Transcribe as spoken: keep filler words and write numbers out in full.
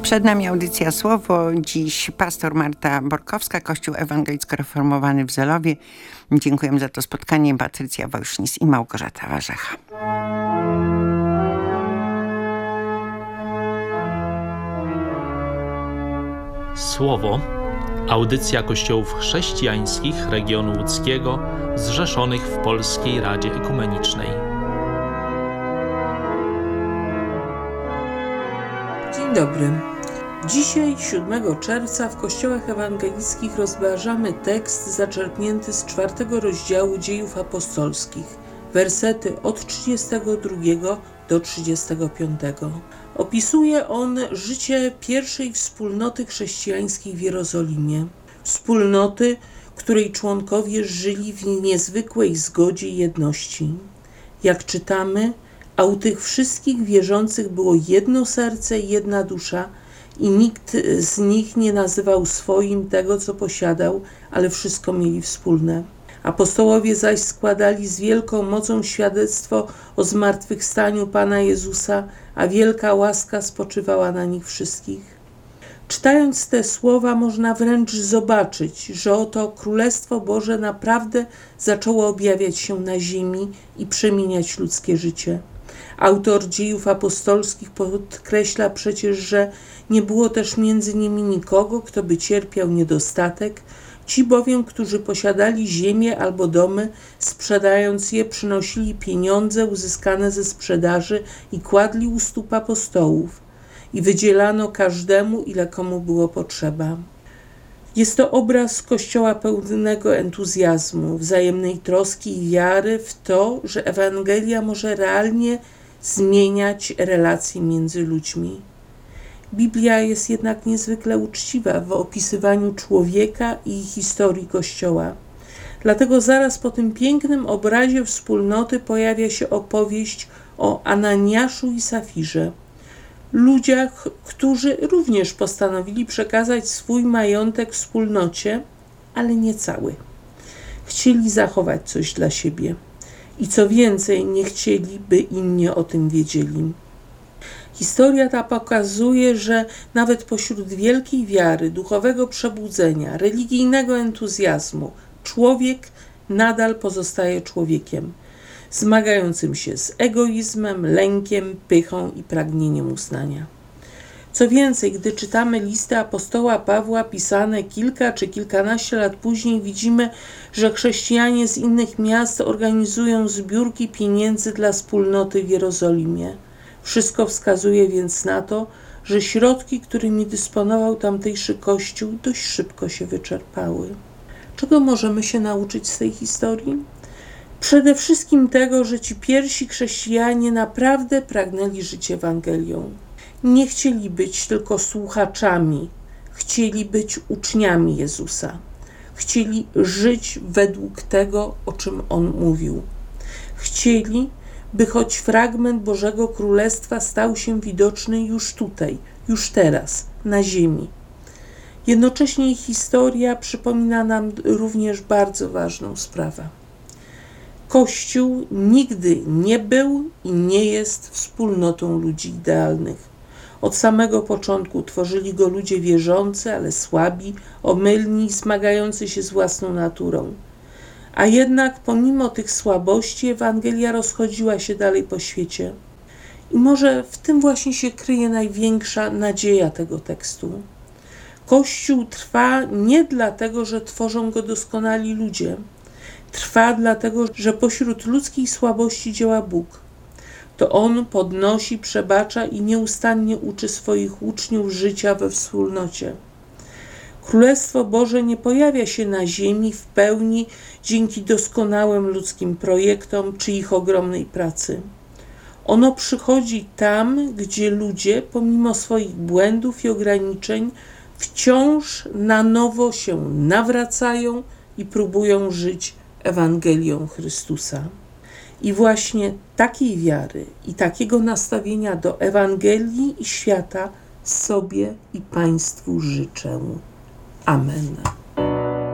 Przed nami audycja Słowo. Dziś pastor Marta Borkowska, Kościół Ewangelicko-Reformowany w Zelowie. Dziękuję za to spotkanie. Patrycja Wojsznis i Małgorzata Warzecha. Słowo. Audycja kościołów chrześcijańskich regionu łódzkiego zrzeszonych w Polskiej Radzie Ekumenicznej. Dzień dobry. Dzisiaj, siódmego czerwca, w kościołach ewangelickich rozważamy tekst zaczerpnięty z czwartego rozdziału Dziejów Apostolskich, wersety od trzydziestego drugiego do trzydziestego piątego. Opisuje on życie pierwszej wspólnoty chrześcijańskiej w Jerozolimie. Wspólnoty, której członkowie żyli w niezwykłej zgodzie i jedności. Jak czytamy, a u tych wszystkich wierzących było jedno serce i jedna dusza i nikt z nich nie nazywał swoim tego, co posiadał, ale wszystko mieli wspólne. Apostołowie zaś składali z wielką mocą świadectwo o zmartwychwstaniu Pana Jezusa, a wielka łaska spoczywała na nich wszystkich. Czytając te słowa można wręcz zobaczyć, że oto Królestwo Boże naprawdę zaczęło objawiać się na ziemi i przemieniać ludzkie życie. Autor Dziejów Apostolskich podkreśla przecież, że nie było też między nimi nikogo, kto by cierpiał niedostatek. Ci bowiem, którzy posiadali ziemię albo domy, sprzedając je, przynosili pieniądze uzyskane ze sprzedaży i kładli u stóp apostołów i wydzielano każdemu, ile komu było potrzeba. Jest to obraz Kościoła pełnego entuzjazmu, wzajemnej troski i wiary w to, że Ewangelia może realnie zmieniać relacje między ludźmi. Biblia jest jednak niezwykle uczciwa w opisywaniu człowieka i historii Kościoła. Dlatego zaraz po tym pięknym obrazie wspólnoty pojawia się opowieść o Ananiaszu i Safirze. Ludziach, którzy również postanowili przekazać swój majątek wspólnocie, ale nie cały. Chcieli zachować coś dla siebie i co więcej, nie chcieli, by inni o tym wiedzieli. Historia ta pokazuje, że nawet pośród wielkiej wiary, duchowego przebudzenia, religijnego entuzjazmu, człowiek nadal pozostaje człowiekiem, zmagającym się z egoizmem, lękiem, pychą i pragnieniem uznania. Co więcej, gdy czytamy listy apostoła Pawła pisane kilka czy kilkanaście lat później, widzimy, że chrześcijanie z innych miast organizują zbiórki pieniędzy dla wspólnoty w Jerozolimie. Wszystko wskazuje więc na to, że środki, którymi dysponował tamtejszy kościół, dość szybko się wyczerpały. Czego możemy się nauczyć z tej historii? Przede wszystkim tego, że ci pierwsi chrześcijanie naprawdę pragnęli żyć Ewangelią. Nie chcieli być tylko słuchaczami, chcieli być uczniami Jezusa. Chcieli żyć według tego, o czym On mówił. Chcieli, by choć fragment Bożego Królestwa stał się widoczny już tutaj, już teraz, na ziemi. Jednocześnie ich historia przypomina nam również bardzo ważną sprawę. Kościół nigdy nie był i nie jest wspólnotą ludzi idealnych. Od samego początku tworzyli go ludzie wierzący, ale słabi, omylni, zmagający się z własną naturą. A jednak pomimo tych słabości Ewangelia rozchodziła się dalej po świecie. I może w tym właśnie się kryje największa nadzieja tego tekstu. Kościół trwa nie dlatego, że tworzą go doskonali ludzie. Trwa dlatego, że pośród ludzkiej słabości działa Bóg. To On podnosi, przebacza i nieustannie uczy swoich uczniów życia we wspólnocie. Królestwo Boże nie pojawia się na ziemi w pełni dzięki doskonałym ludzkim projektom czy ich ogromnej pracy. Ono przychodzi tam, gdzie ludzie, pomimo swoich błędów i ograniczeń, wciąż na nowo się nawracają i próbują żyć Ewangelią Chrystusa. I właśnie takiej wiary i takiego nastawienia do Ewangelii i świata sobie i Państwu życzę. Amen.